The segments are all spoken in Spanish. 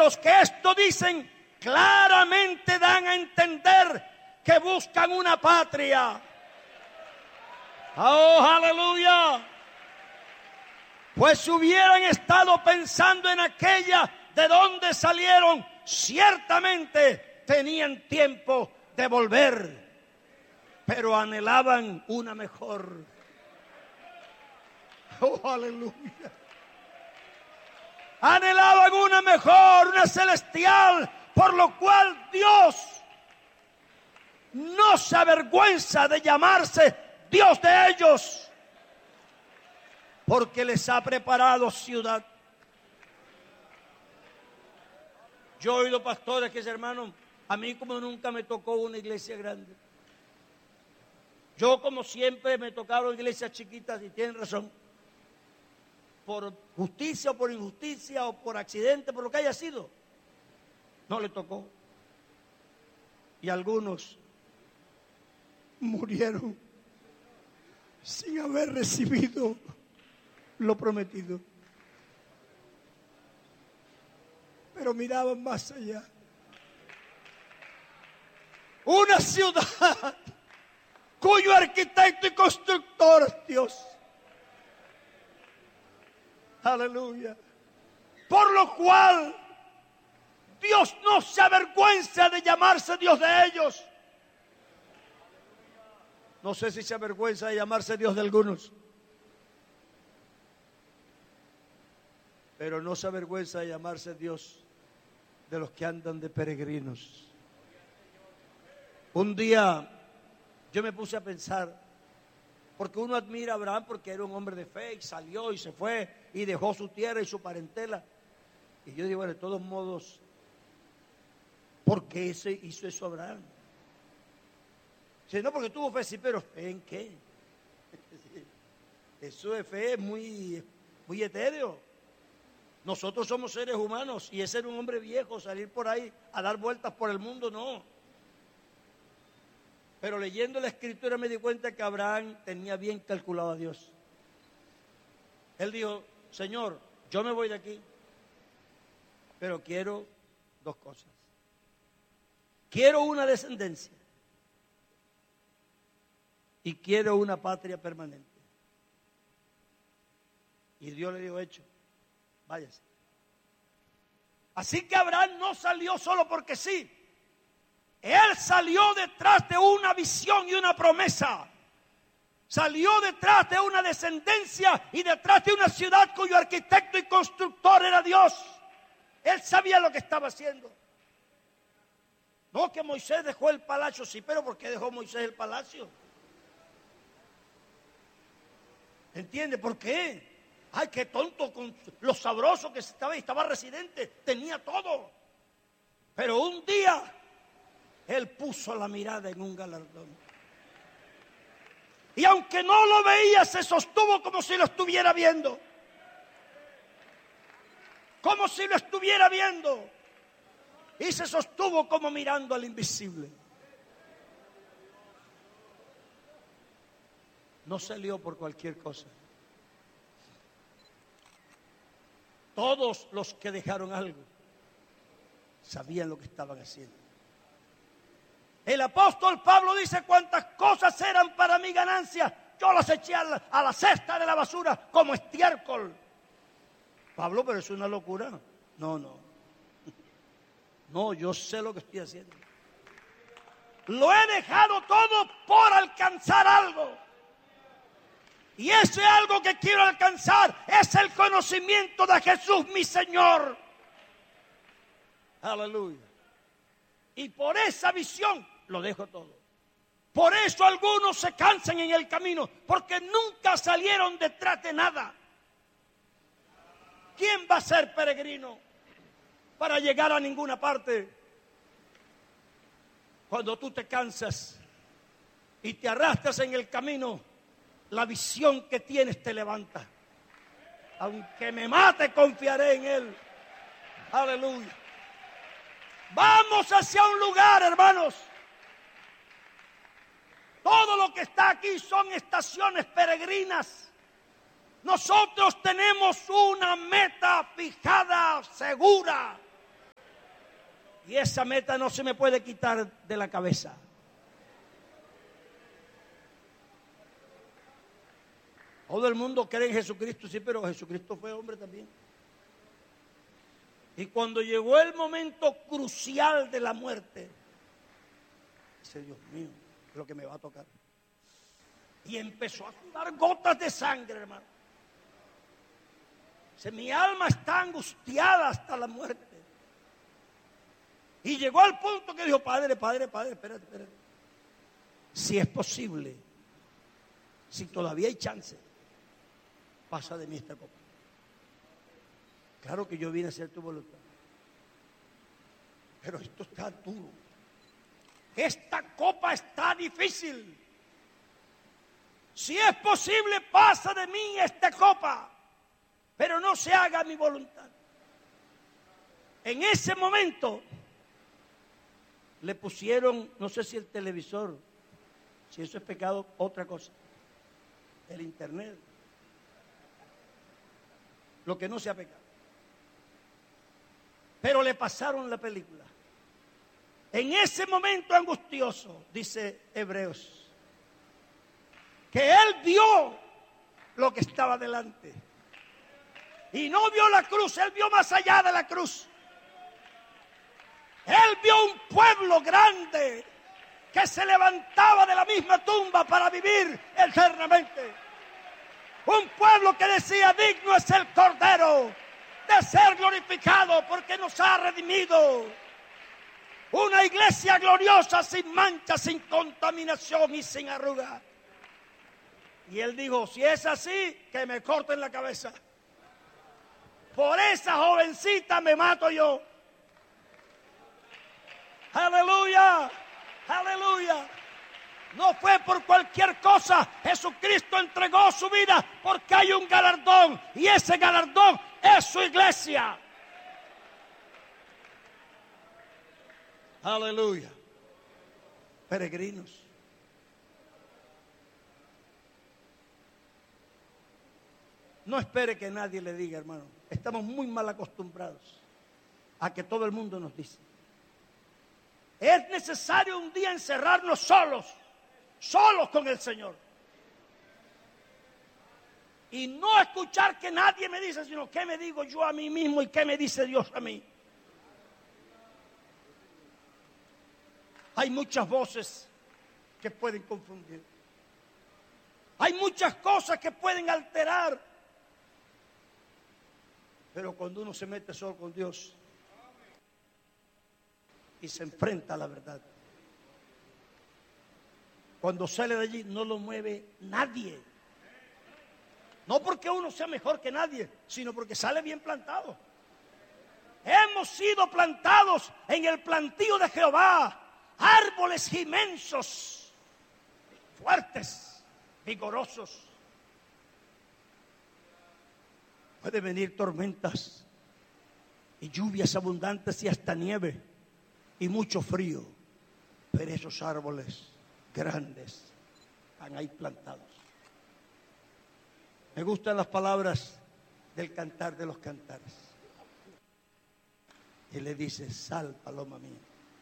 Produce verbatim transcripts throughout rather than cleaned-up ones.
los que esto dicen claramente dan a entender que buscan una patria. ¡Oh, aleluya! Pues si hubieran estado pensando en aquella de donde salieron, ciertamente tenían tiempo de volver, pero anhelaban una mejor. ¡Oh, aleluya! Anhelaban una mejor, una celestial, por lo cual Dios no se avergüenza de llamarse Dios de ellos, porque les ha preparado ciudad. Yo he oído pastores que dicen, hermano, a mí como nunca me tocó una iglesia grande. Yo como siempre me tocaron iglesias chiquitas, y tienen razón. Por justicia o por injusticia o por accidente, por lo que haya sido, no le tocó. Y algunos murieron sin haber recibido lo prometido. Pero miraban más allá. Una ciudad cuyo arquitecto y constructor es Dios. Aleluya. Por lo cual Dios no se avergüenza de llamarse Dios de ellos. No sé si se avergüenza de llamarse Dios de algunos, pero no se avergüenza de llamarse Dios de los que andan de peregrinos. Un día yo me puse a pensar, porque uno admira a Abraham porque era un hombre de fe y salió y se fue y dejó su tierra y su parentela. Y yo digo, bueno, de todos modos, ¿por qué se hizo eso Abraham? Si no, porque tuvo fe, sí, pero ¿fe en qué? Eso de fe es muy, muy etéreo. Nosotros somos seres humanos y ese era un hombre viejo, salir por ahí a dar vueltas por el mundo, no. Pero leyendo la escritura me di cuenta que Abraham tenía bien calculado a Dios. Él dijo, Señor, yo me voy de aquí, pero quiero dos cosas. Quiero una descendencia y quiero una patria permanente. Y Dios le dijo, hecho, váyase. Así que Abraham no salió solo porque sí. Él salió detrás de una visión y una promesa. Salió detrás de una descendencia y detrás de una ciudad cuyo arquitecto y constructor era Dios. Él sabía lo que estaba haciendo. No que Moisés dejó el palacio, sí, pero ¿por qué dejó Moisés el palacio? ¿Entiende por qué? Ay, qué tonto con lo sabroso que estaba, estaba residente, tenía todo. Pero un día él puso la mirada en un galardón. Y aunque no lo veía, se sostuvo como si lo estuviera viendo. Como si lo estuviera viendo. Y se sostuvo como mirando al invisible. No salió por cualquier cosa. Todos los que dejaron algo sabían lo que estaban haciendo. El apóstol Pablo dice, cuantas cosas eran para mi ganancia, yo las eché a la, a la cesta de la basura como estiércol. Pablo, pero es una locura. No, no. No, yo sé lo que estoy haciendo. Lo he dejado todo por alcanzar algo. Y ese algo que quiero alcanzar es el conocimiento de Jesús, mi Señor. Aleluya. Y por esa visión lo dejo todo. Por eso algunos se cansan en el camino, porque nunca salieron detrás de nada. ¿Quién va a ser peregrino para llegar a ninguna parte? Cuando tú te cansas y te arrastras en el camino, la visión que tienes te levanta. Aunque me mate, confiaré en Él. Aleluya. Vamos hacia un lugar, hermanos. Todo lo que está aquí son estaciones peregrinas. Nosotros tenemos una meta fijada, segura. Y esa meta no se me puede quitar de la cabeza. Todo el mundo cree en Jesucristo, sí, pero Jesucristo fue hombre también. Y cuando llegó el momento crucial de la muerte, dice, Dios mío, es lo que me va a tocar. Y empezó a sudar gotas de sangre, hermano. Dice, mi alma está angustiada hasta la muerte. Y llegó al punto que dijo, Padre, Padre, Padre, espérate, espérate. Si es posible, si todavía hay chance, pasa de mí esta copa. Claro que yo vine a hacer tu voluntad. Pero esto está duro. Esta copa está difícil. Si es posible, pasa de mí esta copa. Pero no se haga mi voluntad. En ese momento le pusieron, no sé si el televisor, si eso es pecado, otra cosa. El internet. Lo que no sea pecado. Pero le pasaron la película. En ese momento angustioso, dice Hebreos, que él vio lo que estaba delante. Y no vio la cruz, él vio más allá de la cruz. Él vio un pueblo grande que se levantaba de la misma tumba para vivir eternamente. Un pueblo que decía, digno es el Cordero de ser glorificado porque nos ha redimido. Una iglesia gloriosa, sin mancha, sin contaminación y sin arruga. Y él dijo, si es así, que me corten la cabeza. Por esa jovencita me mato yo. Aleluya, aleluya. No fue por cualquier cosa. Jesucristo entregó su vida porque hay un galardón. Y ese galardón es su iglesia. Aleluya. Peregrinos. No espere que nadie le diga, hermano. Estamos muy mal acostumbrados a que todo el mundo nos dice. Es necesario un día encerrarnos solos, solos con el Señor. Y no escuchar que nadie me dice, sino qué me digo yo a mí mismo y qué me dice Dios a mí. Hay muchas voces que pueden confundir. Hay muchas cosas que pueden alterar. Pero cuando uno se mete solo con Dios y se enfrenta a la verdad, cuando sale de allí no lo mueve nadie. No porque uno sea mejor que nadie, sino porque sale bien plantado. Hemos sido plantados en el plantío de Jehová, árboles inmensos, fuertes, vigorosos. Pueden venir tormentas y lluvias abundantes y hasta nieve y mucho frío, pero esos árboles grandes están ahí plantados. Me gustan las palabras del Cantar de los Cantares. Y le dice, sal, paloma mía.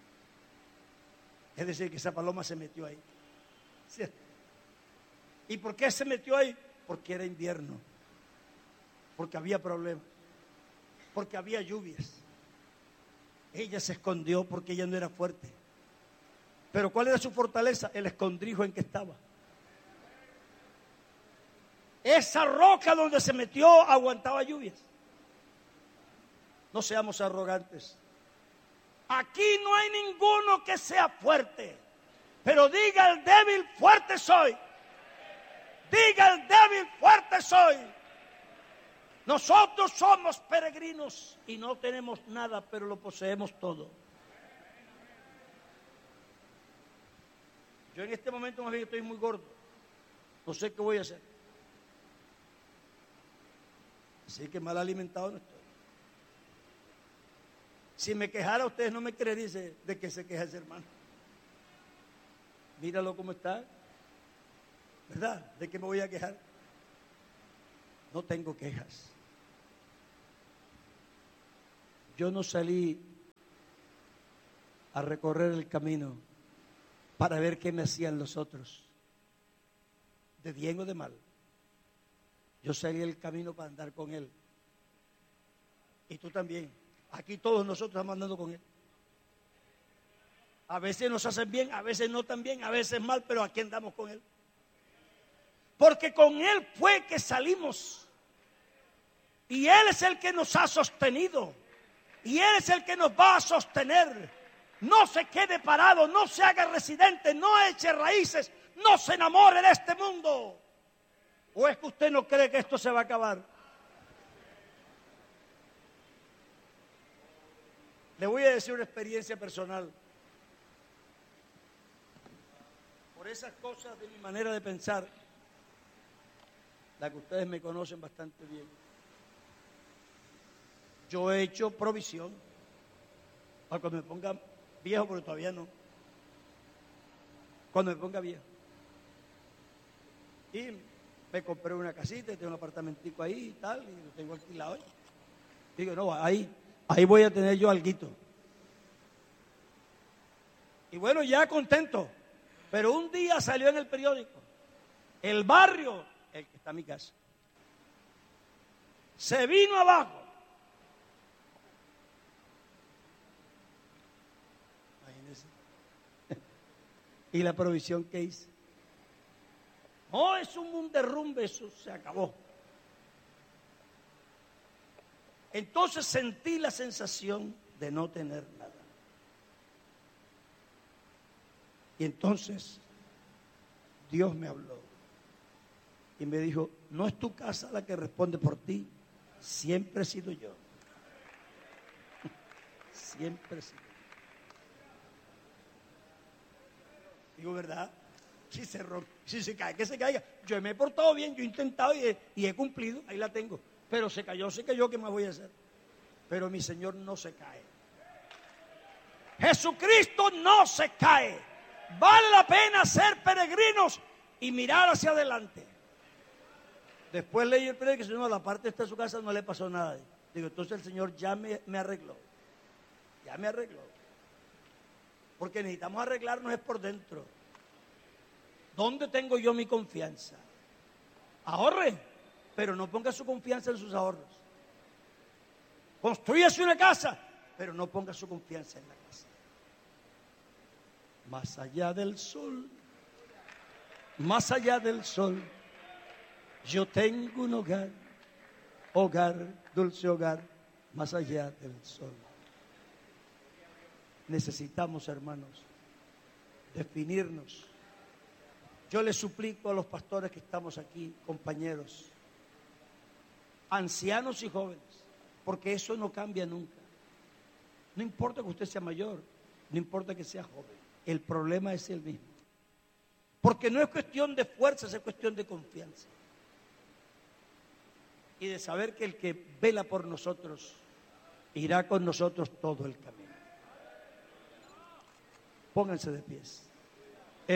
Es decir, que esa paloma se metió ahí. ¿Cierto? ¿Y por qué se metió ahí? Porque era invierno. Porque había problemas. Porque había lluvias. Ella se escondió porque ella no era fuerte. Pero ¿cuál era su fortaleza? El escondrijo en que estaba. Esa roca donde se metió aguantaba lluvias. No seamos arrogantes. Aquí no hay ninguno que sea fuerte. Pero diga el débil, fuerte soy. Diga el débil, fuerte soy. Nosotros somos peregrinos y no tenemos nada, pero lo poseemos todo. Yo en este momento más bien estoy muy gordo. No sé qué voy a hacer. Así que mal alimentado no estoy. Si me quejara, ustedes no me creerían de que se queja ese hermano. Míralo cómo está. ¿Verdad? ¿De qué me voy a quejar? No tengo quejas. Yo no salí a recorrer el camino para ver qué me hacían los otros, de bien o de mal. Yo salí el camino para andar con Él. Y tú también. Aquí todos nosotros estamos andando con Él. A veces nos hacen bien, a veces no tan bien, a veces mal, pero aquí andamos con Él. Porque con Él fue que salimos. Y Él es el que nos ha sostenido. Y Él es el que nos va a sostener. No se quede parado, no se haga residente, no eche raíces, no se enamore de este mundo. ¿O es que usted no cree que esto se va a acabar? Le voy a decir una experiencia personal. Por esas cosas de mi manera de pensar, la que ustedes me conocen bastante bien, yo he hecho provisión para cuando me ponga viejo, porque todavía no. Cuando me ponga viejo. Y me compré una casita, tengo un apartamentico ahí y tal, y lo tengo alquilado. Digo, no, ahí, ahí voy a tener yo alguito. Y bueno, ya contento. Pero un día salió en el periódico, el barrio, el que está en mi casa, se vino abajo. Imagínense. ¿Y la provisión que hice? No, es un derrumbe, eso se acabó. Entonces sentí la sensación de no tener nada. Y entonces Dios me habló y me dijo, no es tu casa la que responde por ti, siempre he sido yo. Siempre he sido yo. Digo, ¿verdad? Si se rompe, si se cae, que se caiga. Yo me he portado bien, yo he intentado y he, y he cumplido, ahí la tengo. Pero se cayó, se cayó, ¿qué más voy a hacer? Pero mi Señor no se cae. Jesucristo no se cae. Vale la pena ser peregrinos y mirar hacia adelante. Después leí el periódico y dice, no, la parte esta de su casa no le pasó nada. Digo, entonces el Señor ya me, me arregló. Ya me arregló. Porque necesitamos arreglarnos es por dentro. ¿Dónde tengo yo mi confianza? Ahorre, pero no ponga su confianza en sus ahorros. Construyase una casa, pero no ponga su confianza en la casa. Más allá del sol, más allá del sol, yo tengo un hogar, hogar, dulce hogar, más allá del sol. Necesitamos, hermanos, definirnos. Yo les suplico a los pastores que estamos aquí, compañeros, ancianos y jóvenes, porque eso no cambia nunca. No importa que usted sea mayor, no importa que sea joven, el problema es el mismo. Porque no es cuestión de fuerzas, es cuestión de confianza. Y de saber que el que vela por nosotros irá con nosotros todo el camino. Pónganse de pies.